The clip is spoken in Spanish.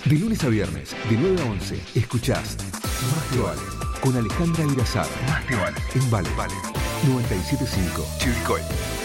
De lunes a viernes, de 9 a 11, escuchás Más te vale, con Alejandra Irazada. Más te vale. En Vale. 97.5. Chivilcoy.